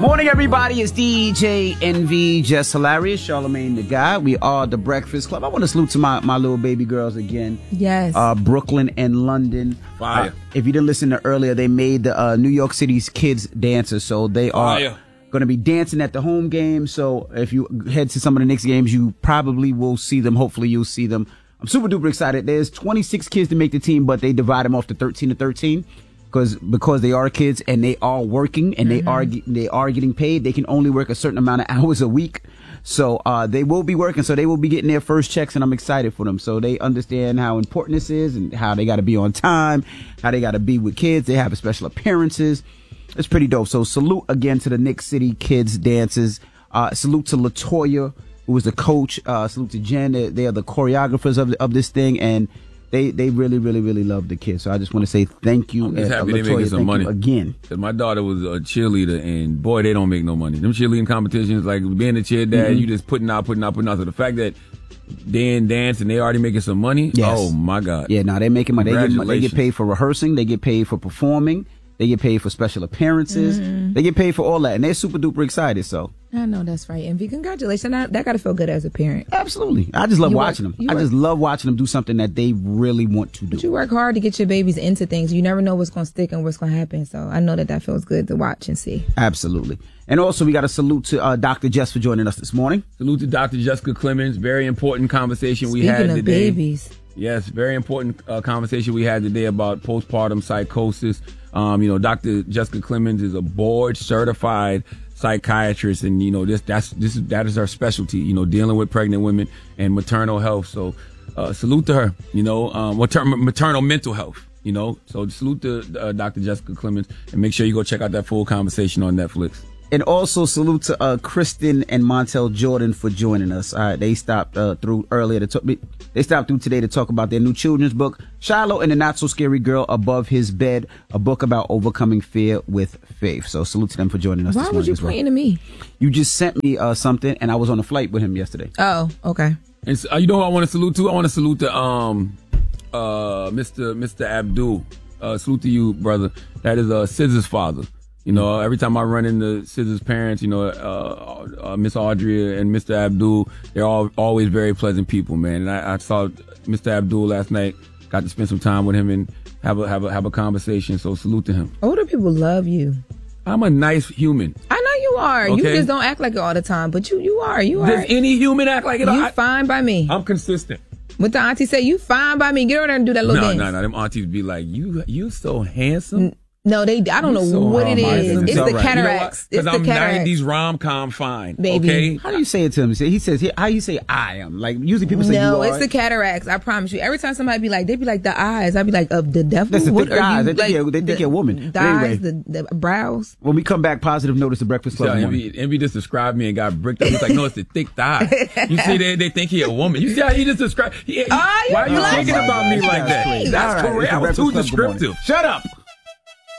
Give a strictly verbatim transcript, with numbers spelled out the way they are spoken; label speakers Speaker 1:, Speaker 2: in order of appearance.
Speaker 1: Morning, everybody. It's D J N V, Just Hilarious, Charlamagne the Guy. We are the Breakfast Club. I want to salute to my, my little baby girls again.
Speaker 2: Yes.
Speaker 1: Uh, Brooklyn and London.
Speaker 3: Fire.
Speaker 1: Uh, if you didn't listen to earlier, they made the uh, New York City's kids dancers, so they are
Speaker 3: Fire.
Speaker 1: going to be dancing at the home game. So if you head to some of the Knicks games, you probably will see them. Hopefully, you'll see them. I'm super duper excited. There's twenty-six kids to make the team, but they divide them off to thirteen to thirteen. Because because they are kids and they are working and
Speaker 2: Mm-hmm.
Speaker 1: they are they are getting paid, they can only work a certain amount of hours a week. So uh, they will be working, so they will be getting their first checks, and I'm excited for them. So they understand how important this is and how they got to be on time, how they got to be with kids. They have special appearances. It's pretty dope. So salute again to the Knicks City Kids Dances. Uh, salute to LaToya, who was the coach. Uh, salute to Jen. They, they are the choreographers of of this thing, and They they really, really, really love the kids. So I just want to say thank you.
Speaker 3: I'm just
Speaker 1: uh,
Speaker 3: happy they
Speaker 1: LaToya,
Speaker 3: making some
Speaker 1: thank
Speaker 3: money.
Speaker 1: you again.
Speaker 3: Cause my daughter was a cheerleader, and boy, they don't make no money. Them cheerleading competitions, like being a cheer dad, mm-hmm. you just putting out, putting out, putting out. So the fact that they in dance and they already making some money,
Speaker 1: Yes.
Speaker 3: oh my God.
Speaker 1: Yeah, no, they're making money. They get, they get
Speaker 3: Congratulations.
Speaker 1: paid for rehearsing. They get paid for performing. They get paid for special appearances.
Speaker 2: Mm-hmm.
Speaker 1: They get paid for all that. And they're super duper excited. So
Speaker 2: I know that's right. Envy, congratulations. That, that got to feel good as a parent.
Speaker 1: absolutely. I just love
Speaker 2: You
Speaker 1: watching
Speaker 2: work-
Speaker 1: them.
Speaker 2: you
Speaker 1: I
Speaker 2: work-
Speaker 1: just love watching them do something that they really want to do.
Speaker 2: But you work hard to get your babies into things. You never know what's going to stick and what's going to happen. So I know that that feels good to watch and see.
Speaker 1: Absolutely. And also, we got to salute to uh, Doctor Jess for joining us this morning.
Speaker 3: Salute to Doctor Jessica Clemens. Very important conversation we
Speaker 2: Speaking
Speaker 3: had
Speaker 2: of
Speaker 3: today.
Speaker 2: babies.
Speaker 3: Yes, very important uh, conversation we had today about postpartum psychosis. Um, you know, Doctor Jessica Clemens is a board certified psychiatrist, and you know this that's this is that is her specialty. You know, dealing with pregnant women and maternal health. So, uh, salute to her. You know, um, maternal, maternal mental health. You know, so salute to uh, Doctor Jessica Clemens, and make sure you go check out that full conversation on Netflix.
Speaker 1: And also salute to uh, Kristen and Montel Jordan for joining us. All right, they stopped uh, through earlier to talk. They stopped through today to talk about their new children's book, Shiloh and the Not So Scary Girl Above His Bed, a book about overcoming fear with faith. So salute to them for joining us.
Speaker 2: Why
Speaker 1: this
Speaker 2: would
Speaker 1: morning
Speaker 2: you
Speaker 1: as well.
Speaker 2: pointing to me?
Speaker 1: You just sent me uh, something, and I was on a flight with him yesterday.
Speaker 2: Oh, okay.
Speaker 3: And so, uh, you know who I want to salute to? I want to salute to um uh Mister Mister Abdul. Uh, salute to you, brother. That is uh S Z A's father. You know, every time I run into S Z A's parents, you know, uh, uh, Miss Audrey and Mister Abdul, they're all always very pleasant people, man. And I, I saw Mister Abdul last night. Got to spend some time with him and have a have a have a conversation. So salute to him.
Speaker 2: Older people love you.
Speaker 3: I'm a nice human.
Speaker 2: I know you are. You
Speaker 3: Okay.
Speaker 2: just don't act like it all the time, but you you are. You are.
Speaker 3: Does any human act like it?
Speaker 2: You
Speaker 3: I,
Speaker 2: fine by me.
Speaker 3: I'm consistent.
Speaker 2: What the auntie say? You fine by me. Get over there and do that little
Speaker 3: No,
Speaker 2: dance.
Speaker 3: no, no. Them aunties be like, you you so handsome.
Speaker 2: No, they. I don't know
Speaker 3: You so
Speaker 2: what it
Speaker 3: hard-minded.
Speaker 2: is. It's
Speaker 3: all
Speaker 2: the
Speaker 3: right. You know what?
Speaker 2: cataracts.
Speaker 3: 'Cause
Speaker 2: It's the
Speaker 3: I'm
Speaker 2: cataracts.
Speaker 3: nineties rom-com fine.
Speaker 2: Baby.
Speaker 3: Okay?
Speaker 1: How do you say it to him? He says, he says how you say I am? Like, usually people say
Speaker 2: No,
Speaker 1: you
Speaker 2: it's
Speaker 1: are.
Speaker 2: the cataracts. I promise you. Every time somebody be like, they be like the eyes. I be like, of the devil.
Speaker 1: That's the
Speaker 2: What
Speaker 1: thick
Speaker 2: are
Speaker 1: eyes.
Speaker 2: you,
Speaker 1: They think
Speaker 2: like,
Speaker 1: you're- they think
Speaker 2: the-
Speaker 1: you're a woman.
Speaker 2: The
Speaker 1: But anyway.
Speaker 2: eyes, the, the brows.
Speaker 1: When we come back, positive notice the Breakfast Club.
Speaker 3: So,
Speaker 1: in the morning.
Speaker 3: Envy, Envy just described me and got bricked up. He's like, no, it's the thick thigh. You see, they, they think he a woman. You see how he just described? He, he,
Speaker 2: Ah,
Speaker 3: why are you
Speaker 2: you're
Speaker 3: thinking
Speaker 2: black.
Speaker 3: about me like that?
Speaker 2: Right.
Speaker 3: That's
Speaker 1: All right,
Speaker 3: correct.
Speaker 1: it's the
Speaker 3: I was too
Speaker 1: Breakfast Club. Good morning.
Speaker 3: descriptive. Shut up.